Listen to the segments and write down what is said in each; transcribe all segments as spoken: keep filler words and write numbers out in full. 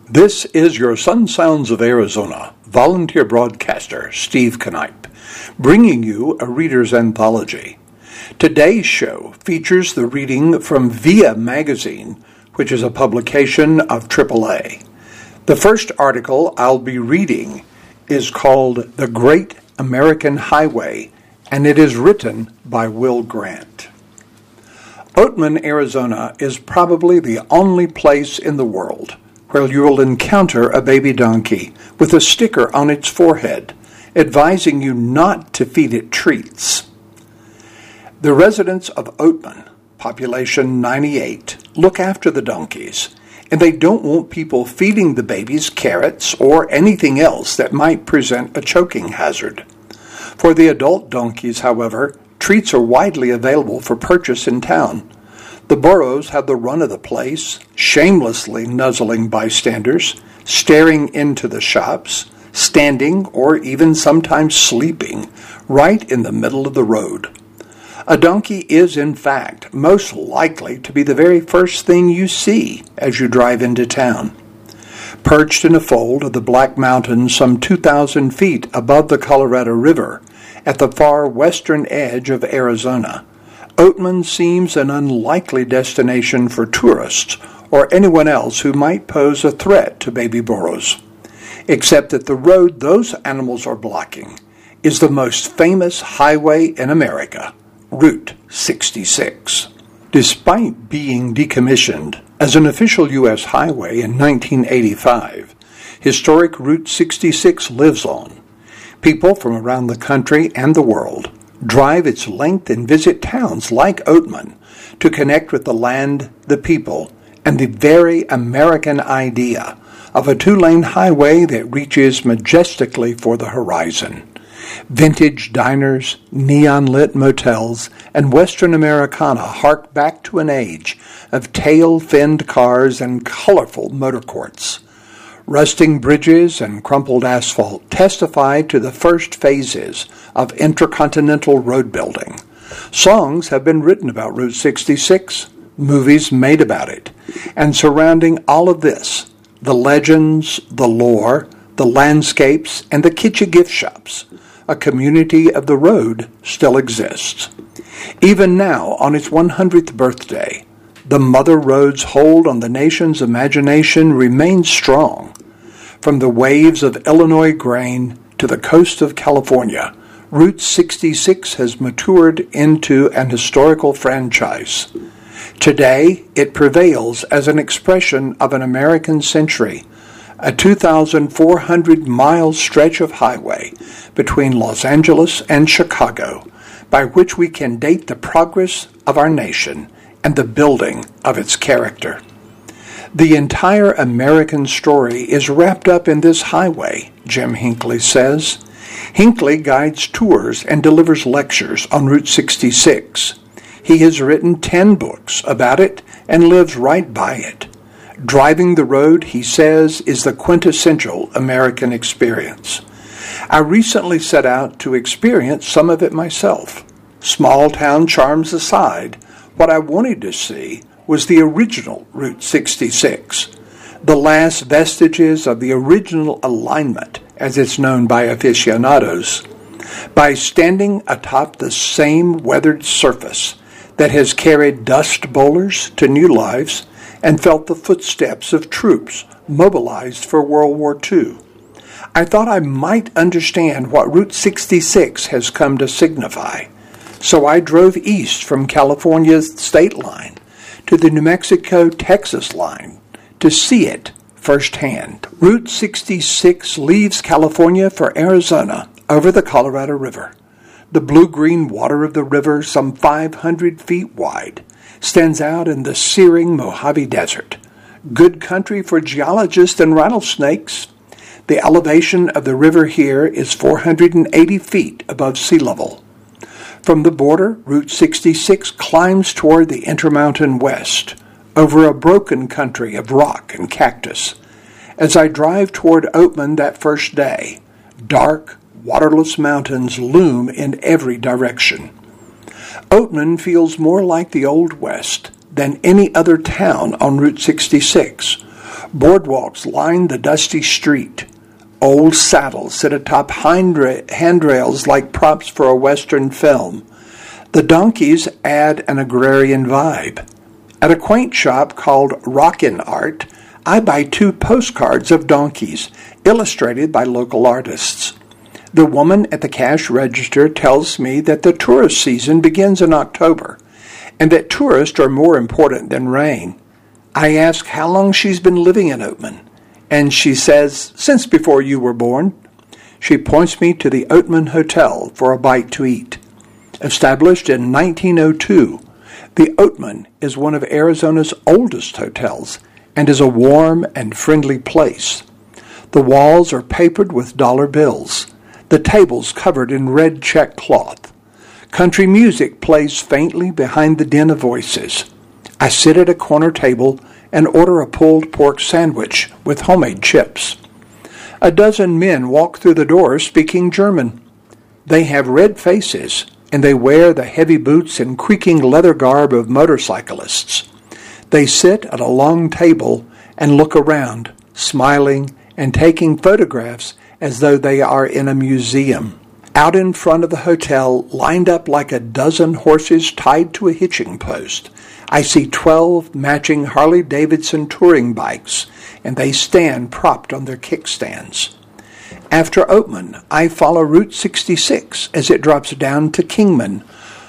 This is your Sun Sounds of Arizona volunteer broadcaster, Steve Knipe, bringing you a reader's anthology. Today's show features the reading from Via Magazine, which is a publication of triple A. The first article I'll be reading is called The Great American Highway, and it is written by Will Grant. Oatman, Arizona is probably the only place in the world where you will encounter a baby donkey with a sticker on its forehead advising you not to feed it treats. The residents of Oatman, population ninety-eight, look after the donkeys, and they don't want people feeding the babies carrots or anything else that might present a choking hazard. For the adult donkeys, however, treats are widely available for purchase in town. The burros have the run of the place, shamelessly nuzzling bystanders, staring into the shops, standing or even sometimes sleeping right in the middle of the road. A donkey is, in fact, most likely to be the very first thing you see as you drive into town. Perched in a fold of the Black Mountains some two thousand feet above the Colorado River, at the far western edge of Arizona, Oatman seems an unlikely destination for tourists or anyone else who might pose a threat to baby burros, except that the road those animals are blocking is the most famous highway in America, Route sixty-six. Despite being decommissioned as an official U S highway in nineteen eighty-five, historic Route sixty-six lives on. People from around the country and the world drive its length and visit towns like Oatman to connect with the land, the people, and the very American idea of a two-lane highway that reaches majestically for the horizon. Vintage diners, neon-lit motels, and Western Americana hark back to an age of tail-finned cars and colorful motor courts. Rusting bridges and crumpled asphalt testify to the first phases of intercontinental road building. Songs have been written about Route sixty-six, movies made about it, and surrounding all of this, the legends, the lore, the landscapes, and the kitschy gift shops, a community of the road still exists. Even now, on its one hundredth birthday, the Mother Road's hold on the nation's imagination remains strong. From the waves of Illinois grain to the coast of California, Route sixty-six has matured into an historical franchise. Today, it prevails as an expression of an American century, a two thousand four hundred mile stretch of highway between Los Angeles and Chicago, by which we can date the progress of our nation and the building of its character. The entire American story is wrapped up in this highway, Jim Hinckley says. Hinckley guides tours and delivers lectures on Route sixty-six. He has written ten books about it and lives right by it. Driving the road, he says, is the quintessential American experience. I recently set out to experience some of it myself. Small-town charms aside, what I wanted to see was the original Route sixty-six, the last vestiges of the original alignment, as it's known by aficionados. By standing atop the same weathered surface that has carried dust bowlers to new lives and felt the footsteps of troops mobilized for World War Two, I thought I might understand what Route sixty-six has come to signify. So I drove east from California's state line to the New Mexico-Texas line to see it firsthand. Route sixty-six leaves California for Arizona over the Colorado River. The blue-green water of the river, some five hundred feet wide, stands out in the searing Mojave Desert. Good country for geologists and rattlesnakes. The elevation of the river here is four hundred eighty feet above sea level. From the border, Route sixty-six climbs toward the Intermountain West, over a broken country of rock and cactus. As I drive toward Oatman that first day, dark, waterless mountains loom in every direction. Oatman feels more like the Old West than any other town on Route sixty-six, Boardwalks line the dusty street. Old saddles sit atop handrails like props for a Western film. The donkeys add an agrarian vibe. At a quaint shop called Rockin' Art, I buy two postcards of donkeys, illustrated by local artists. The woman at the cash register tells me that the tourist season begins in October, and that tourists are more important than rain. I ask how long she's been living in Oatman, and she says, since before you were born. She points me to the Oatman Hotel for a bite to eat. Established in nineteen oh two, the Oatman is one of Arizona's oldest hotels and is a warm and friendly place. The walls are papered with dollar bills, the tables covered in red check cloth. Country music plays faintly behind the din of voices. I sit at a corner table and order a pulled pork sandwich with homemade chips. A dozen men walk through the door speaking German. They have red faces, and they wear the heavy boots and creaking leather garb of motorcyclists. They sit at a long table and look around, smiling and taking photographs as though they are in a museum. Out in front of the hotel, lined up like a dozen horses tied to a hitching post, I see twelve matching Harley-Davidson touring bikes, and they stand propped on their kickstands. After Oatman, I follow Route sixty-six as it drops down to Kingman,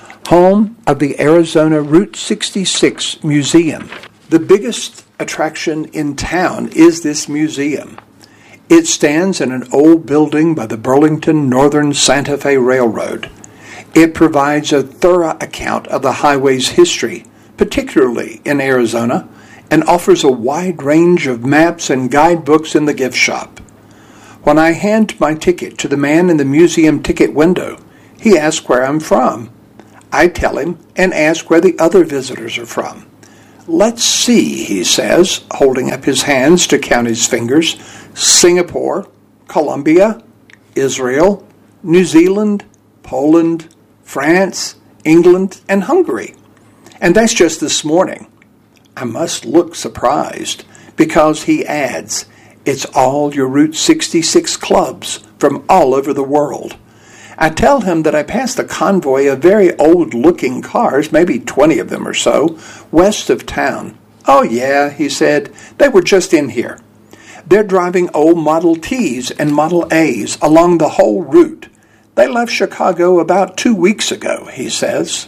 home of the Arizona Route sixty-six Museum. The biggest attraction in town is this museum. It stands in an old building by the Burlington Northern Santa Fe Railroad. It provides a thorough account of the highway's history, particularly in Arizona, and offers a wide range of maps and guidebooks in the gift shop. When I hand my ticket to the man in the museum ticket window, he asks where I'm from. I tell him and ask where the other visitors are from. Let's see, he says, holding up his hands to count his fingers. Singapore, Colombia, Israel, New Zealand, Poland, France, England, and Hungary. And that's just this morning. I must look surprised because he adds, it's all your Route sixty-six clubs from all over the world. I tell him that I passed a convoy of very old-looking cars, maybe twenty of them or so, west of town. Oh, yeah, he said, they were just in here. They're driving old Model Ts and Model As along the whole route. They left Chicago about two weeks ago, he says.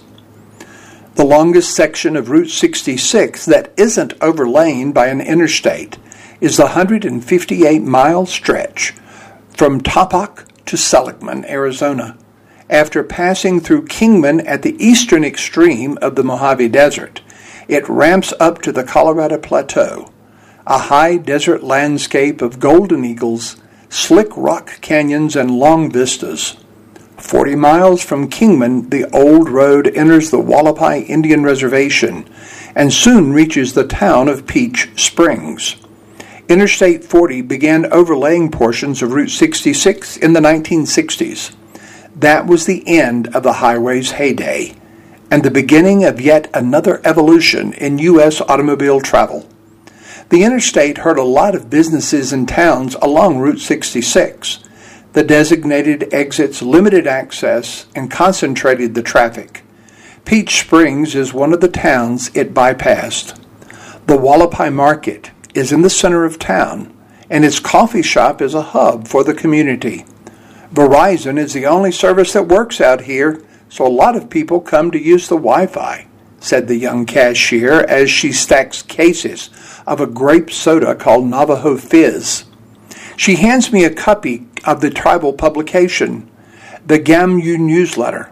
The longest section of Route sixty-six that isn't overlain by an interstate is the one hundred fifty-eight mile stretch from Topok to Seligman, Arizona. After passing through Kingman at the eastern extreme of the Mojave Desert, it ramps up to the Colorado Plateau, a high desert landscape of golden eagles, slick rock canyons, and long vistas. Forty miles from Kingman, the old road enters the Wallapai Indian Reservation and soon reaches the town of Peach Springs. Interstate forty began overlaying portions of Route sixty-six in the nineteen sixties. That was the end of the highway's heyday and the beginning of yet another evolution in U S automobile travel. The interstate hurt a lot of businesses and towns along Route sixty-six. The designated exits limited access and concentrated the traffic. Peach Springs is one of the towns it bypassed. The Wallapai Market is in the center of town, and its coffee shop is a hub for the community. Verizon is the only service that works out here, so a lot of people come to use the Wi-Fi, said the young cashier as she stacks cases of a grape soda called Navajo Fizz. She hands me a copy of the tribal publication, the Gamyu newsletter.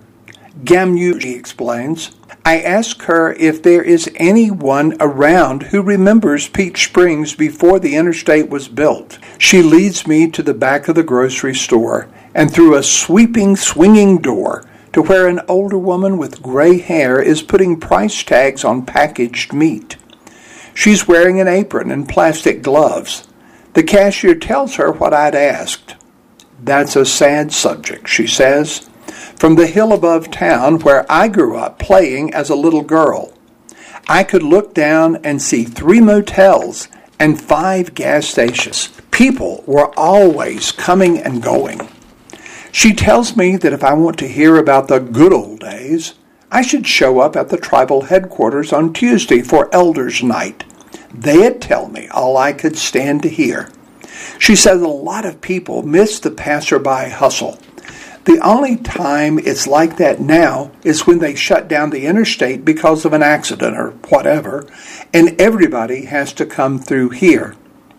Gamyu, she explains. I ask her if there is anyone around who remembers Peach Springs before the interstate was built. She leads me to the back of the grocery store and through a sweeping, swinging door to where an older woman with gray hair is putting price tags on packaged meat. She's wearing an apron and plastic gloves. The cashier tells her what I'd asked. That's a sad subject, she says. From the hill above town where I grew up playing as a little girl, I could look down and see three motels and five gas stations. People were always coming and going. She tells me that if I want to hear about the good old days, I should show up at the tribal headquarters on Tuesday for Elders' Night. They'd tell me all I could stand to hear. She says a lot of people miss the passerby hustle. The only time it's like that now is when they shut down the interstate because of an accident or whatever, and everybody has to come through here.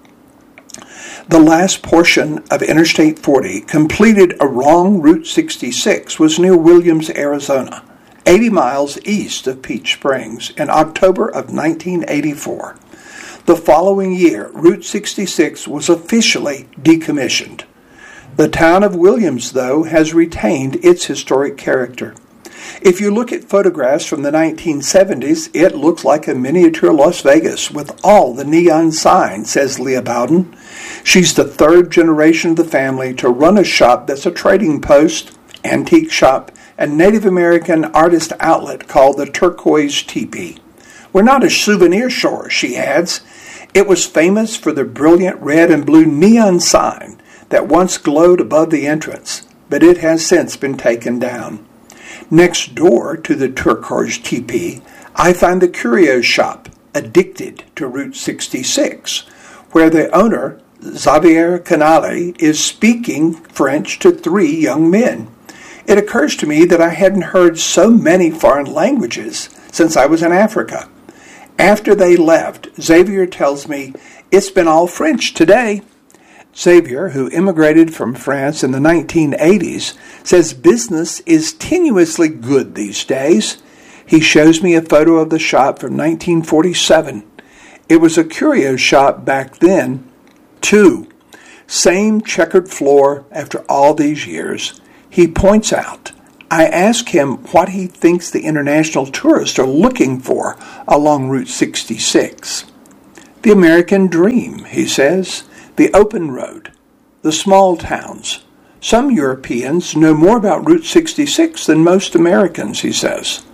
The last portion of Interstate forty, completed along Route sixty-six, was near Williams, Arizona, eighty miles east of Peach Springs, in October of nineteen eighty-four. The following year, Route sixty-six was officially decommissioned. The town of Williams, though, has retained its historic character. If you look at photographs from the nineteen seventies, it looks like a miniature Las Vegas with all the neon signs, says Leah Bowden. She's the third generation of the family to run a shop that's a trading post, antique shop, and Native American artist outlet called the Turquoise Teepee. We're not a souvenir store, she adds. It was famous for the brilliant red and blue neon sign that once glowed above the entrance, but it has since been taken down. Next door to the Turquoise Teepee, I find the curio shop, addicted to Route sixty-six, where the owner, Xavier Canale, is speaking French to three young men. It occurs to me that I hadn't heard so many foreign languages since I was in Africa. After they left, Xavier tells me, "It's been all French today." Xavier, who immigrated from France in the nineteen eighties, says business is tenuously good these days. He shows me a photo of the shop from nineteen forty-seven. It was a curio shop back then, too. Same checkered floor after all these years. He points out, I ask him what he thinks the international tourists are looking for along Route sixty-six. The American dream, he says. The open road, the small towns. Some Europeans know more about Route sixty-six than most Americans, he says.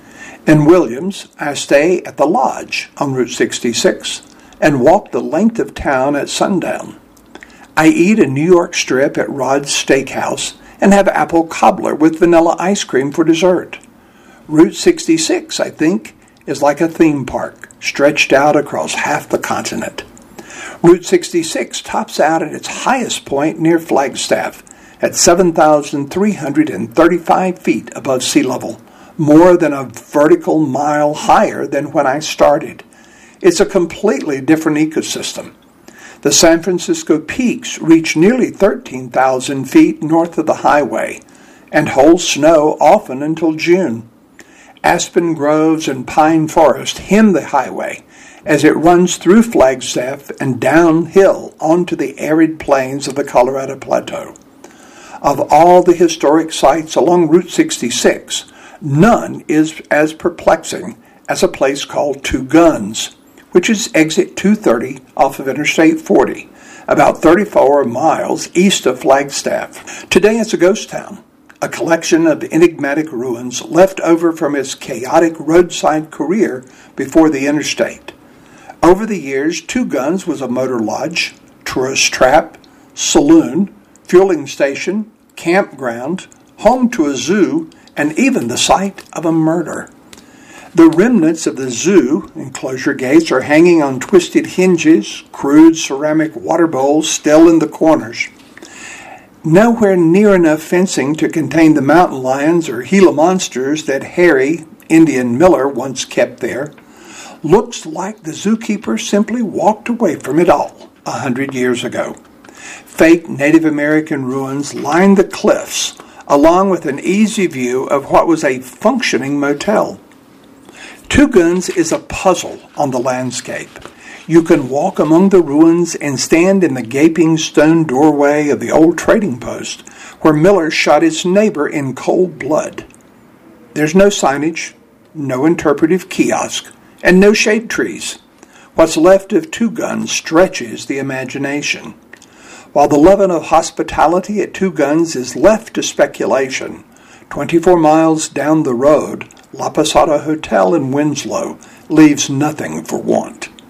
In Williams, I stay at the lodge on Route sixty-six and walk the length of town at sundown. I eat a New York strip at Rod's Steakhouse and have apple cobbler with vanilla ice cream for dessert. Route sixty-six, I think, is like a theme park stretched out across half the continent. Route sixty-six tops out at its highest point near Flagstaff at seven thousand three hundred thirty-five feet above sea level, more than a vertical mile higher than when I started. It's a completely different ecosystem. The San Francisco peaks reach nearly thirteen thousand feet north of the highway and hold snow often until June. Aspen groves and pine forest hem the highway as it runs through Flagstaff and downhill onto the arid plains of the Colorado Plateau. Of all the historic sites along Route sixty-six, none is as perplexing as a place called Two Guns, which is exit two thirty off of Interstate forty, about thirty-four miles east of Flagstaff. Today it's a ghost town, a collection of enigmatic ruins left over from its chaotic roadside career before the interstate. Over the years, Two Guns was a motor lodge, tourist trap, saloon, fueling station, campground, home to a zoo, and even the site of a murder. The remnants of the zoo enclosure gates are hanging on twisted hinges, crude ceramic water bowls still in the corners. Nowhere near enough fencing to contain the mountain lions or Gila monsters that Harry, Indian Miller, once kept there. Looks like the zookeeper simply walked away from it all a hundred years ago. Fake Native American ruins line the cliffs, along with an easy view of what was a functioning motel. Two Guns is a puzzle on the landscape. You can walk among the ruins and stand in the gaping stone doorway of the old trading post where Miller shot his neighbor in cold blood. There's no signage, no interpretive kiosk, and no shade trees. What's left of Two Guns stretches the imagination. While the leaven of hospitality at Two Guns is left to speculation, twenty-four miles down the road, La Posada Hotel in Winslow leaves nothing for want.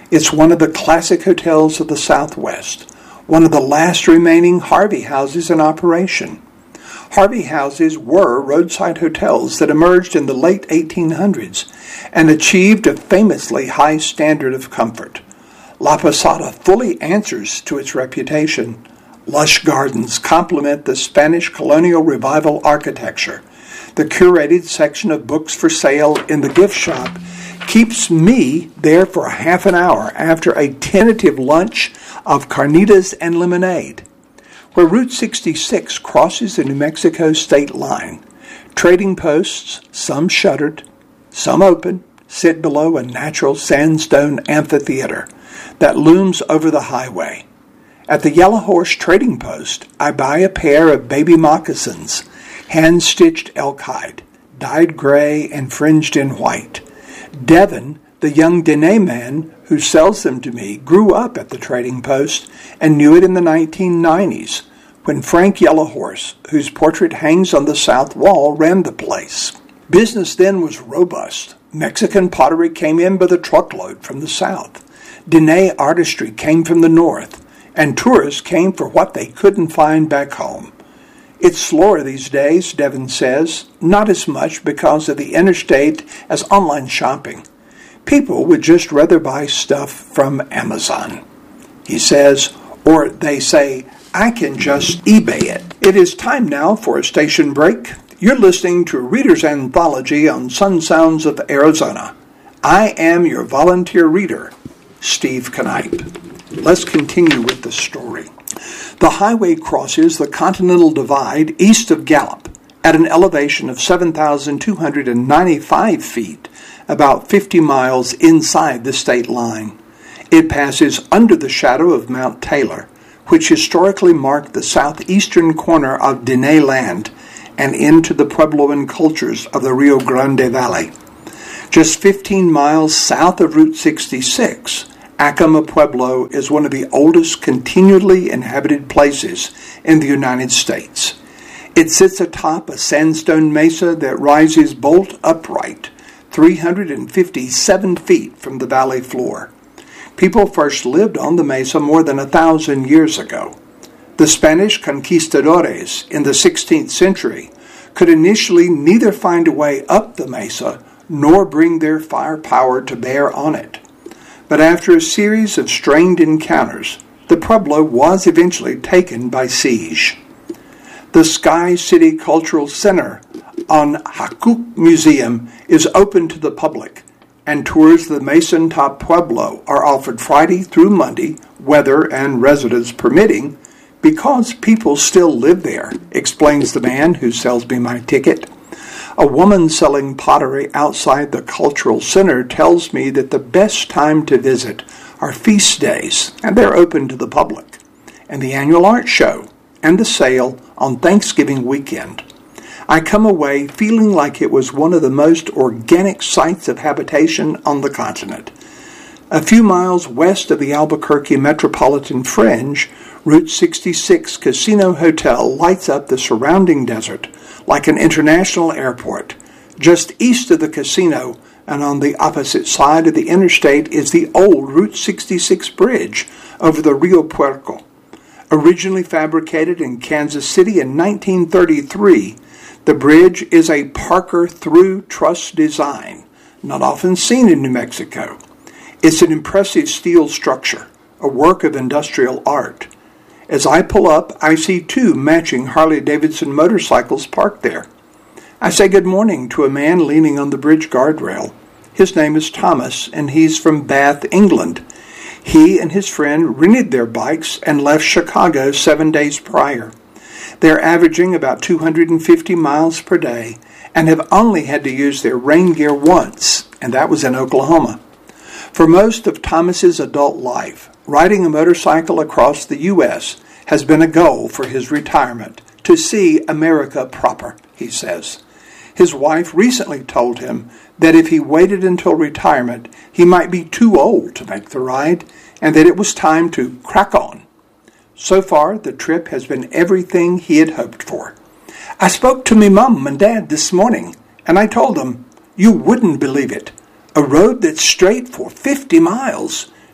It's one of the classic hotels of the Southwest, one of the last remaining Harvey houses in operation. Harvey houses were roadside hotels that emerged in the late eighteen hundreds and achieved a famously high standard of comfort. La Posada fully answers to its reputation. Lush gardens complement the Spanish colonial revival architecture. The curated section of books for sale in the gift shop keeps me there for a half an hour after a tentative lunch of carnitas and lemonade. Where Route sixty-six crosses the New Mexico state line, trading posts, some shuttered, some open, sit below a natural sandstone amphitheater that looms over the highway. At the Yellow Horse Trading Post, I buy a pair of baby moccasins, hand-stitched elk hide, dyed gray and fringed in white. Devin, the young Dene man who sells them to me, grew up at the Trading Post and knew it in the nineteen nineties, when Frank Yellowhorse, whose portrait hangs on the south wall, ran the place. Business then was robust. Mexican pottery came in by the truckload from the south. Dene artistry came from the north, and tourists came for what they couldn't find back home. It's slower these days, Devin says, not as much because of the interstate as online shopping. People would just rather buy stuff from Amazon. He says, or they say, I can just eBay it. It is time now for a station break. You're listening to Reader's Anthology on Sun Sounds of Arizona. I am your volunteer reader, Steve Knipe. Let's continue with the story. The highway crosses the Continental Divide east of Gallup at an elevation of seven thousand two hundred ninety-five feet, about fifty miles inside the state line. It passes under the shadow of Mount Taylor, which historically marked the southeastern corner of Dene land, and into the Puebloan cultures of the Rio Grande Valley. Just fifteen miles south of Route sixty-six, Acoma Pueblo is one of the oldest continually inhabited places in the United States. It sits atop a sandstone mesa that rises bolt upright, three hundred fifty-seven feet from the valley floor. People first lived on the mesa more than a thousand years ago. The Spanish conquistadores in the sixteenth century could initially neither find a way up the mesa nor bring their firepower to bear on it. But after a series of strained encounters, the pueblo was eventually taken by siege. The Sky City Cultural Center on Hakuk Museum is open to the public, and tours of the Mason Top Pueblo are offered Friday through Monday, weather and residents permitting, because people still live there, explains the man who sells me my ticket. A woman selling pottery outside the cultural center tells me that the best time to visit are feast days, and they're open to the public, and the annual art show and the sale on Thanksgiving weekend. I come away feeling like it was one of the most organic sites of habitation on the continent. A few miles west of the Albuquerque metropolitan fringe, Route sixty-six Casino Hotel lights up the surrounding desert like an international airport. Just east of the casino and on the opposite side of the interstate is the old Route sixty-six bridge over the Rio Puerco. Originally fabricated in Kansas City in nineteen thirty-three, the bridge is a Parker through truss design, not often seen in New Mexico. It's an impressive steel structure, a work of industrial art. As I pull up, I see two matching Harley-Davidson motorcycles parked there. I say good morning to a man leaning on the bridge guardrail. His name is Thomas, and he's from Bath, England. He and his friend rented their bikes and left Chicago seven days prior. They're averaging about two hundred fifty miles per day and have only had to use their rain gear once, and that was in Oklahoma. For most of Thomas's adult life, riding a motorcycle across the U S has been a goal for his retirement, to see America proper, he says. His wife recently told him that if he waited until retirement, he might be too old to make the ride, and that it was time to crack on. So far, the trip has been everything he had hoped for. I spoke to me mum and dad this morning, and I told them, you wouldn't believe it. A road that's straight for fifty miles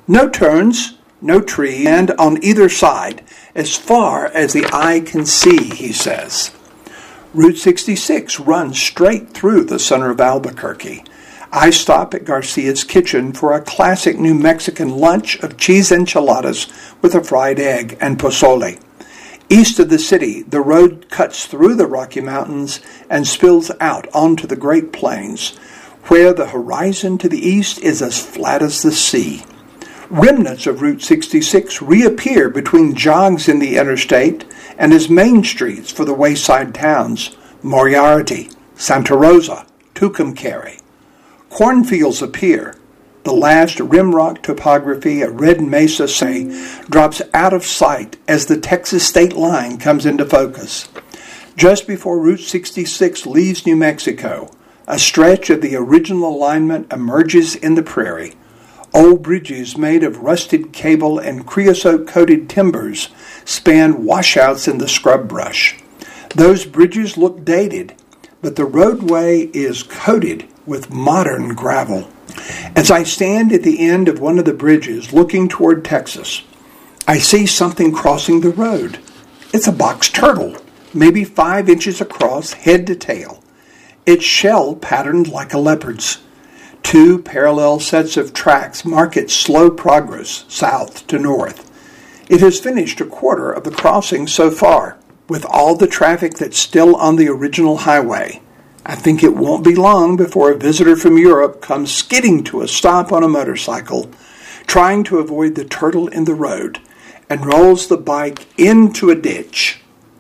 No turns, no tree, and on either side, as far as the eye can see, he says. Route sixty-six runs straight through the center of Albuquerque. I stop at Garcia's Kitchen for a classic New Mexican lunch of cheese enchiladas with a fried egg and pozole. East of the city, the road cuts through the Rocky Mountains and spills out onto the Great Plains, where the horizon to the east is as flat as the sea. Remnants of Route sixty-six reappear between jogs in the interstate and as main streets for the wayside towns, Moriarty, Santa Rosa, Tucumcari. Cornfields appear. The last rimrock topography at Red Mesa say drops out of sight as the Texas state line comes into focus. Just before Route sixty-six leaves New Mexico, a stretch of the original alignment emerges in the prairie. Old bridges made of rusted cable and creosote-coated timbers span washouts in the scrub brush. Those bridges look dated, but the roadway is coated with modern gravel. As I stand at the end of one of the bridges looking toward Texas, I see something crossing the road. It's a box turtle, maybe five inches across, head to tail. Its shell patterned like a leopard's. Two parallel sets of tracks mark its slow progress south to north. It has finished a quarter of the crossing so far, with all the traffic that's still on the original highway. I think it won't be long before a visitor from Europe comes skidding to a stop on a motorcycle, trying to avoid the turtle in the road, and rolls the bike into a ditch.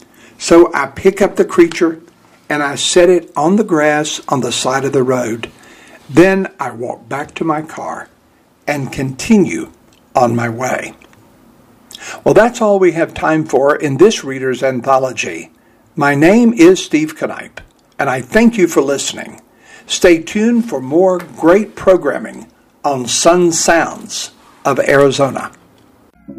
So I pick up the creature and I set it on the grass on the side of the road. Then I walk back to my car and continue on my way. Well, that's all we have time for in this Reader's Anthology. My name is Steve Knipe, and I thank you for listening. Stay tuned for more great programming on Sun Sounds of Arizona.